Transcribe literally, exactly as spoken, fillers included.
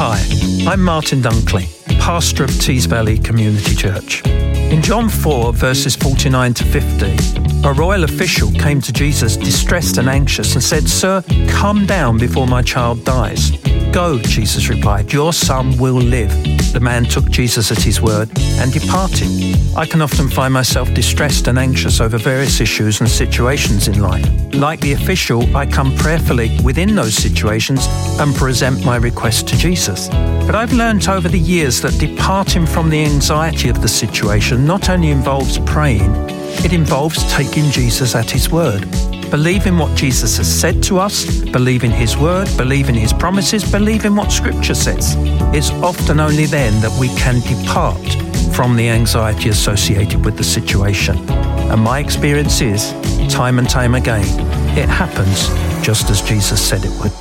Hi, I'm Martin Dunkley, pastor of Tees Valley Community Church. In John four, verses forty-nine to fifty, a royal official came to Jesus distressed and anxious and said, "Sir, come down before my child dies." "Go," Jesus replied, "your son will live." The man took Jesus at his word and departed. I can often find myself distressed and anxious over various issues and situations in life. Like the official, I come prayerfully within those situations and present my request to Jesus. But I've learnt over the years that departing from the anxiety of the situation not only involves praying, it involves taking Jesus at his word. Believe in what Jesus has said to us, believe in his word, believe in his promises, believe in what Scripture says. It's often only then that we can depart from the anxiety associated with the situation. And my experience is, time and time again, it happens just as Jesus said it would.